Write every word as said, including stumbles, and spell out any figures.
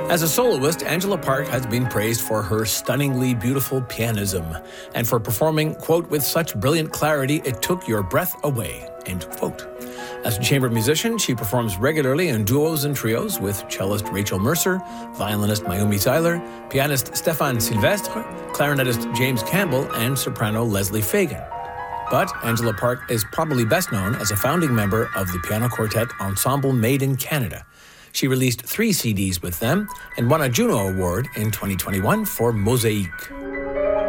As a soloist, Angela Park has been praised for her stunningly beautiful pianism and for performing, quote, with such brilliant clarity it took your breath away, end quote. As a chamber musician, she performs regularly in duos and trios with cellist Rachel Mercer, violinist Mayumi Seiler, pianist Stefan Silvestre, clarinetist James Campbell, and soprano Leslie Fagan. But Angela Park is probably best known as a founding member of the piano quartet Ensemble Made in Canada. She released three C Ds with them and won a Juno Award in twenty twenty-one for Mosaique.